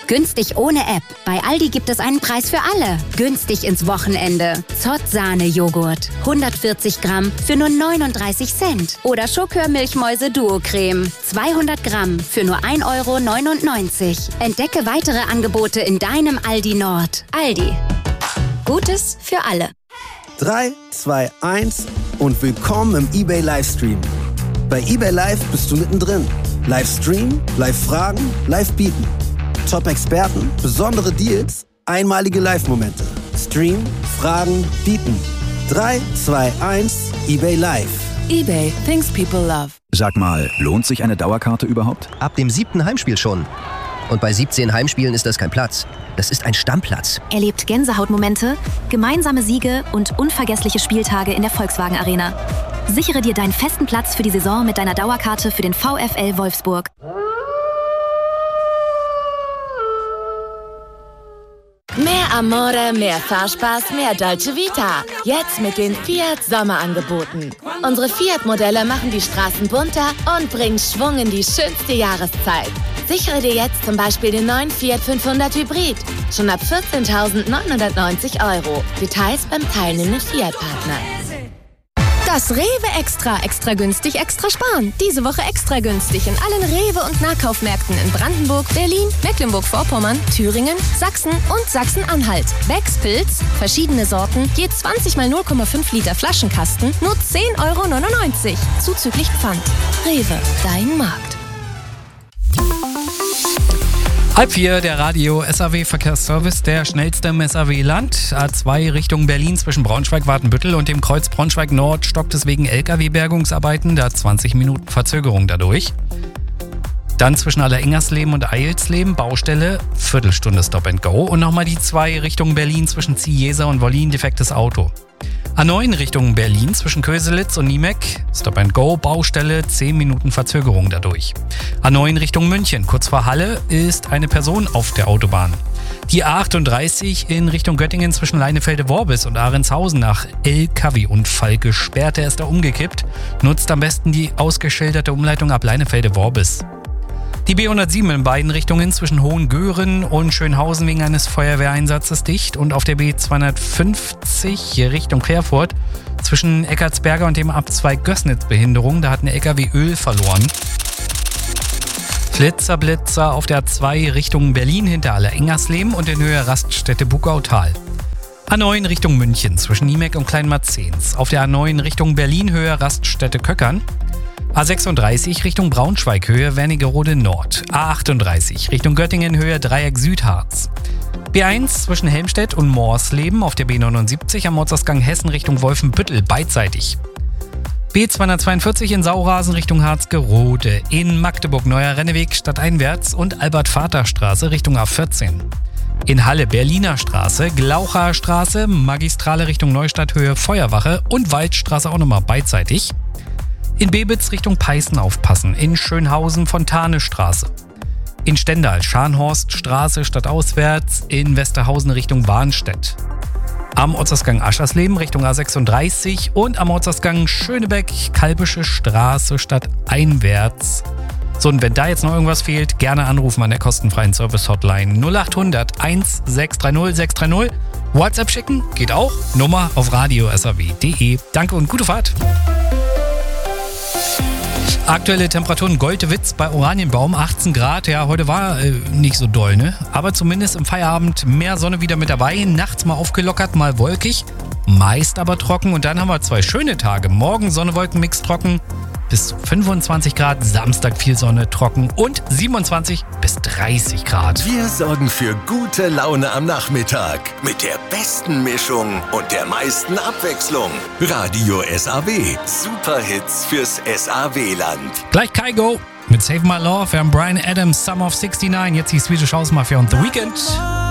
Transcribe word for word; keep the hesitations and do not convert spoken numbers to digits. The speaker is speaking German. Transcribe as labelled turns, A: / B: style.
A: Günstig ohne App. Bei Aldi gibt es einen Preis für alle. Günstig ins Wochenende. Zott-Sahne-Joghurt. hundertvierzig Gramm für nur neununddreißig Cent. Oder Schokör-Milchmäuse-Duo-Creme. zweihundert Gramm für nur ein Euro neunundneunzig. Entdecke weitere Angebote in deinem Aldi Nord. Aldi. Gutes für alle.
B: drei, zwei, eins und willkommen im eBay Livestream. Bei eBay Live bist du mittendrin. Livestream, Live-Fragen, Live-Bieten. Top-Experten, besondere Deals, einmalige Live-Momente. Stream, Fragen, Bieten. drei, zwei, eins, eBay Live.
C: eBay, things people love.
D: Sag mal, lohnt sich eine Dauerkarte überhaupt?
E: Ab dem siebten Heimspiel schon. Und bei siebzehn Heimspielen ist das kein Platz. Das ist ein Stammplatz.
F: Erlebt Gänsehautmomente, gemeinsame Siege und unvergessliche Spieltage in der Volkswagen Arena. Sichere dir deinen festen Platz für die Saison mit deiner Dauerkarte für den VfL Wolfsburg.
C: Mehr Amore, mehr Fahrspaß, mehr Dolce Vita. Jetzt mit den Fiat Sommerangeboten. Unsere Fiat-Modelle machen die Straßen bunter und bringen Schwung in die schönste Jahreszeit. Sichere dir jetzt zum Beispiel den neuen Fiat fünfhundert Hybrid. Schon ab vierzehntausendneunhundertneunzig Euro. Details beim teilnehmenden Fiat-Partner.
G: Das Rewe Extra, extra günstig, extra sparen. Diese Woche extra günstig in allen Rewe- und Nahkaufmärkten in Brandenburg, Berlin, Mecklenburg-Vorpommern, Thüringen, Sachsen und Sachsen-Anhalt. Becks Pilz, verschiedene Sorten, je zwanzig mal null Komma fünf Liter Flaschenkasten, nur zehn Euro neunundneunzig. Zuzüglich Pfand. Rewe, dein Markt.
H: Halb vier, der Radio S A W-Verkehrsservice, der schnellste im S A W-Land. A zwei Richtung Berlin zwischen Braunschweig-Watenbüttel und dem Kreuz Braunschweig-Nord stockt es wegen L K W-Bergungsarbeiten, da zwanzig Minuten Verzögerung dadurch. Dann zwischen Aller-Ingersleben und Eilsleben, Baustelle, Viertelstunde Stop and Go. Und nochmal die zwei Richtung Berlin zwischen Ziehjeser und Wollin, defektes Auto. A neun Richtung Berlin zwischen Köselitz und Niemek, Stop and Go, Baustelle, zehn Minuten Verzögerung dadurch. A neun Richtung München, kurz vor Halle, ist eine Person auf der Autobahn. Die A achtunddreißig in Richtung Göttingen zwischen Leinefelde-Worbis und Ahrentshausen nach L K W-Unfall gesperrt, der ist da umgekippt. Nutzt am besten die ausgeschilderte Umleitung ab Leinefelde-Worbis. Die B hundertsieben in beiden Richtungen zwischen Hohengören und Schönhausen wegen eines Feuerwehreinsatzes dicht und auf der B zweihundertfünfzig Richtung Querfurt zwischen Eckartsberger und dem Abzweig Gößnitz Behinderung, da hat ein L K W Öl verloren. Flitzer-Blitzer auf der A zwei Richtung Berlin hinter Aller-Ingersleben und in Höhe Raststätte Bugautal. A neun Richtung München zwischen Niemek und Kleinmarzens. Auf der A neun Richtung Berlin Höhe Raststätte Köckern. A sechsunddreißig Richtung Braunschweig Höhe Wernigerode Nord. A achtunddreißig Richtung Göttingen Höhe Dreieck Südharz. B eins zwischen Helmstedt und Morsleben auf der B neunundsiebzig am Ortsausgang Hessen Richtung Wolfenbüttel beidseitig. B zweihundertzweiundvierzig in Saurasen Richtung Harzgerode. In Magdeburg Neuer Renneweg stadteinwärts und Albert-Vater-Straße Richtung A vierzehn. In Halle Berliner Straße, Glaucher Straße, Magistrale Richtung Neustadt Höhe Feuerwache und Waldstraße auch nochmal beidseitig. In Bebitz Richtung Peißen aufpassen, in Schönhausen Fontane-Straße. In Stendal Scharnhorststraße stadtauswärts, in Westerhausen Richtung Warnstedt. Am Ortsausgang Aschersleben Richtung A sechsunddreißig und am Ortsausgang Schönebeck Kalbische Straße stadteinwärts. So, und wenn da jetzt noch irgendwas fehlt, gerne anrufen an der kostenfreien Service-Hotline null achthundert eintausendsechshundertdreißig sechshundertdreißig. WhatsApp schicken geht auch, Nummer auf radio s a w punkt d e. Danke und gute Fahrt. Aktuelle Temperaturen Goldewitz bei Oranienbaum, achtzehn Grad. Ja, heute war äh, nicht so doll, ne? Aber zumindest im Feierabend mehr Sonne wieder mit dabei. Nachts mal aufgelockert, mal wolkig. Meist aber trocken. Und dann haben wir zwei schöne Tage. Morgen Sonne, Wolken, Mix trocken. Bis zu fünfundzwanzig Grad. Samstag viel Sonne, trocken. Und siebenundzwanzig bis dreißig Grad.
I: Wir sorgen für gute Laune am Nachmittag. Mit der besten Mischung und der meisten Abwechslung. Radio S A W. Superhits fürs S A W-Land.
H: Gleich Kygo mit Save My Love. Wir haben Bryan Adams, Summer of sixty-nine. Jetzt die Swedish House Mafia und The Weeknd.